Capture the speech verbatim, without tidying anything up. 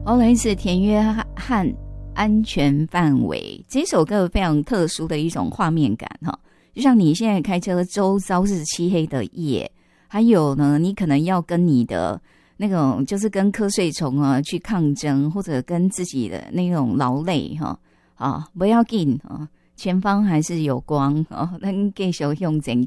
哦，来自田约翰安全范围这首歌非常特殊的一种画面感哈，就像你现在开车周遭是漆黑的夜，还有呢你可能要跟你的那种就是跟瞌睡虫啊去抗争，或者跟自己的那种劳累哈啊，不要紧啊，前方还是有光啊，咱继续向前